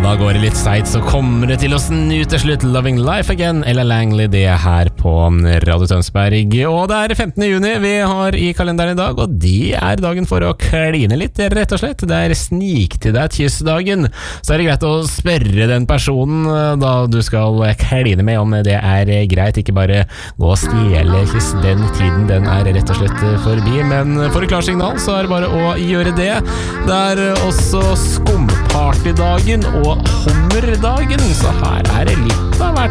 Da går det litt seigt, så kommer det til å snu til slutt. Loving Life Again, Ella Langley, det her på Radio Tønsberg. Og det 15. juni vi har i kalenderen i dag, og det dagen for å kline litt, rett og slett. Det snik til deg kyssdagen. Så det greit å spørre den personen da du skal kline med, om det greit. Ikke bare gå og stjele kyss. Den tiden, den rett og slett forbi. Men for et klart signal, så det bare å gjøre det. Det også skumpartydagen og hummerdagen, så her det litt av hvert